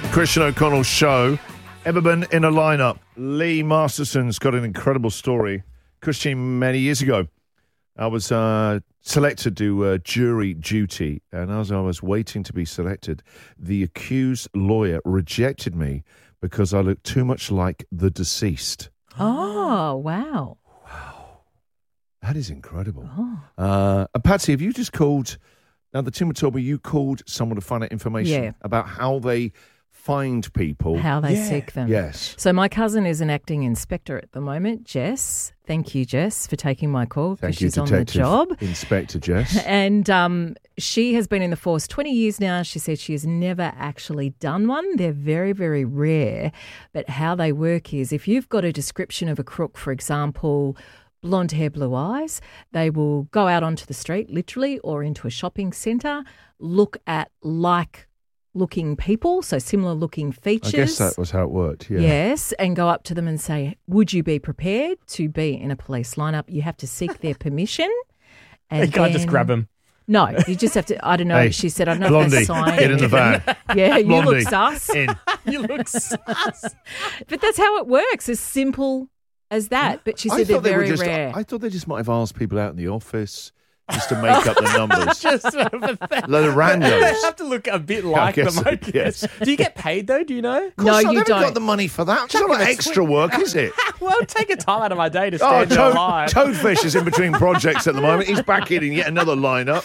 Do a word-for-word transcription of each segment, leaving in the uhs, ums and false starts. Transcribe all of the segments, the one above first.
Christian O'Connell Show. Ever been in a lineup? Lee Masterson's got an incredible story. Christian, many years ago, I was uh, selected to do uh, jury duty, and as I was waiting to be selected, the accused lawyer rejected me because I looked too much like the deceased. Oh, wow. Wow. That is incredible. Oh. Uh, and Patsy, have you just called... Now, the Tim told me you called someone to find out information Yeah. about how they find people. How they Yeah. seek them. Yes. So my cousin is an acting inspector at the moment, Jess. Thank you, Jess, for taking my call because Thank you, she's on Detective the job. Inspector Jess. And um, she has been in the force twenty years now. She said she has never actually done one. They're very, very rare. But how they work is if you've got a description of a crook, for example, blonde hair, blue eyes, they will go out onto the street, literally, or into a shopping centre, look at like looking people, so similar looking features. I guess that was how it worked, yeah. Yes, and go up to them and say, would you be prepared to be in a police lineup? You have to seek their permission. And You can't just then- grab them. No, you just have to, I don't know, Hey, she said, I don't know Blondie, if they're signed. get in the van. Yeah, you Blondie, look sus. in. You look sus. But that's how it works, as simple as that. But she I said they're thought they were very just, rare. I thought they just might have asked people out in the office just to make up the numbers. Just sort of a thing. Load of randos. They have to look a bit like guess them, so, I guess. yes. Do you get paid, though? Do you know? Of course, No, I you haven't got don't. the money for that. It's Chuck not him a extra tweet. work, is it? Well, take a time out of my day to Oh, stand there Toad, live. Toadfish is in between projects at the moment. He's back in in yet another lineup.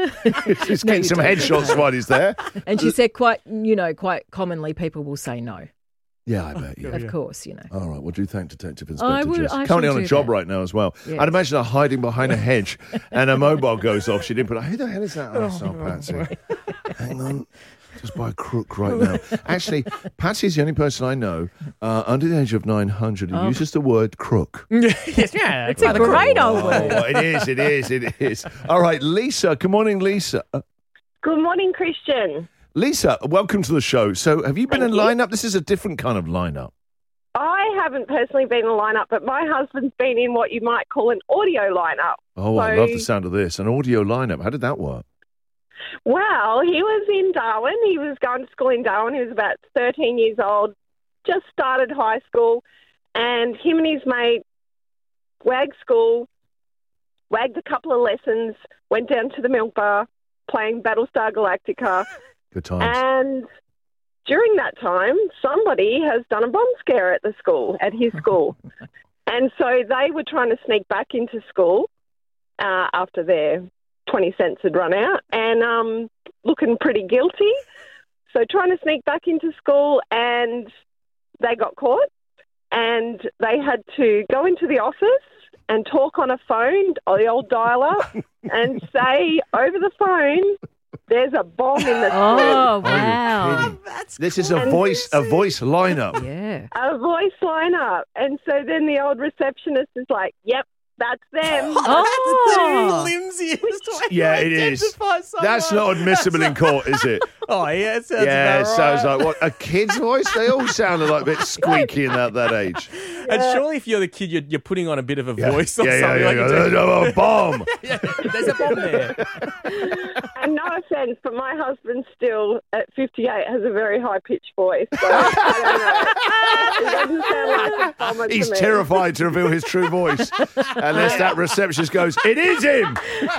He's getting you some don't. headshots while he's there. And she said quite, you know, quite commonly people will say no, Yeah, I bet, yeah. of course, you know. All right, well, do thank Detective Inspector I would- Jess. I Currently shall on a do job that. right now as well. Yes. I'd imagine her hiding behind a hedge and her mobile goes off. She didn't put, who the hell is Oh, that arsehole, Patsy? Hang on. Just by a crook right now. Actually, Patsy's the only person I know uh, under the age of nine hundred who Oh. uses the word crook. Yes, yeah, It's a great old Oh, word. it is, it is, it is. All right, Lisa. Good morning, Lisa. Uh, Good morning, Christian. Lisa, welcome to the show. So have you been Thank in you. lineup? This is a different kind of lineup. I haven't personally been in a lineup, but my husband's been in what you might call an audio lineup. Oh, I So- love the sound of this. An audio lineup. How did that work? Well, he was in Darwin. He was going to school in Darwin. He was about thirteen years old, just started high school, and him and his mate wagged school, wagged a couple of lessons, went down to the milk bar, playing Battlestar Galactica, Good times. and during that time, somebody has done a bomb scare at the school, at his school. And so they were trying to sneak back into school uh, after their twenty cents had run out and um, looking pretty guilty. So trying to sneak back into school, and they got caught, and they had to go into the office and talk on a phone, or the old dial-up, and say over the phone, there's a bomb in the Oh, Are you wow. kidding? This is a voice, a voice lineup. Yeah. a voice lineup. And so then the old receptionist is like, yep, that's them. Oh. That's the flimsiest way Yeah, to it is. identify someone. That's not admissible in court, is it? Oh, yeah, it sounds Yeah, it about sounds right. like what a kid's voice. They all sounded like a bit squeaky in that, that age. And surely if you're the kid, you're, you're putting on a bit of a Yeah, voice or yeah, something. yeah, like yeah, you're yeah. Oh, a bomb. yeah, there's a bomb there. And no offence, but my husband still, at fifty-eight, has a very high-pitched voice. So I don't know. It doesn't sound like a bomber to He's me. terrified to reveal his true voice, unless that receptionist goes, "It is him."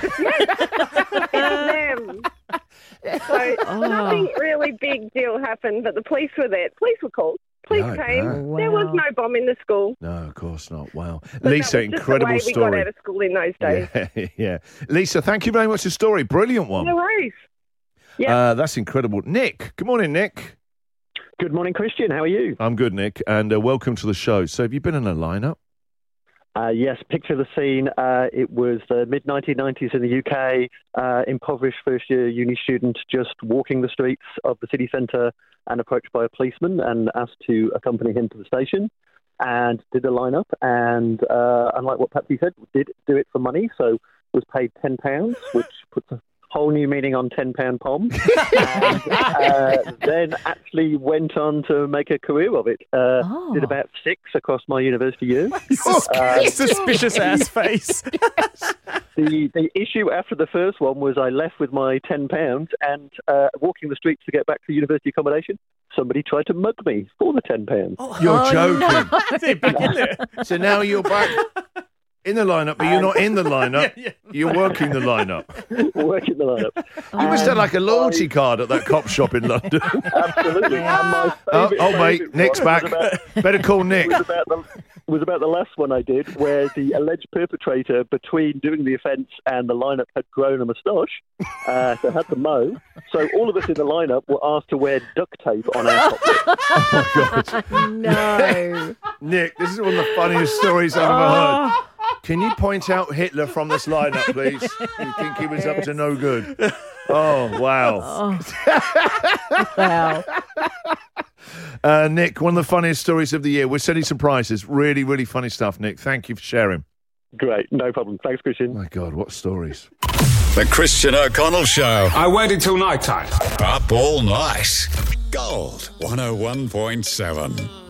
It's them. So Oh. nothing really big deal happened, but the police were there. Police were called. Police No, came. no. There was Wow. no bomb in the school. No, of course not. Wow, But Lisa, that was just incredible the way story. we got out of school in those days. Yeah, yeah. Lisa, thank you very much for the story. Brilliant one. No worries. Yeah. Uh, that's incredible. Nick, good morning, Nick. Good morning, Christian. How are you? I'm good, Nick, and uh, welcome to the show. So, have you been in a lineup? Uh, yes, picture the scene. Uh, it was the mid nineteen nineties in the U K. Uh, impoverished first-year uni student just walking the streets of the city centre and approached by a policeman and asked to accompany him to the station, and did a lineup. And uh, unlike what Patsy said, did do it for money. So was paid ten pounds, which puts a whole new meaning on ten pound pom, and uh, then actually went on to make a career of it. Uh, Oh. Did about six across my university years. Uh, suspicious ass face. The the issue after the first one was I left with my ten pounds and uh, walking the streets to get back to university accommodation, somebody tried to mug me for the ten pounds. You're Oh, joking. Is it back in there? So now you're back in the lineup, but you're not in the lineup. Yeah, yeah. You're working the lineup. Working the lineup. You must have like a loyalty card at that cop shop in London. Absolutely. And my Oh, favourite- oh mate, favourite Nick's one back. was about- Better call Nick. was about the was about the last one I did, where the alleged perpetrator, between doing the offence and the lineup, had grown a moustache, uh, so had to mow. So all of us in the lineup were asked to wear duct tape on our top lip. Oh my God. No. Nick, this is one of the funniest stories I've ever heard. Can you point out Hitler from this lineup, please? You think he was up to no good? Oh, wow. Wow. Uh, Nick, one of the funniest stories of the year. We're sending some prizes. Really, really funny stuff, Nick. Thank you for sharing. Great, no problem. Thanks, Christian. My God, what stories. The Christian O'Connell Show. I waited till night time. Up all night. Gold one oh one point seven.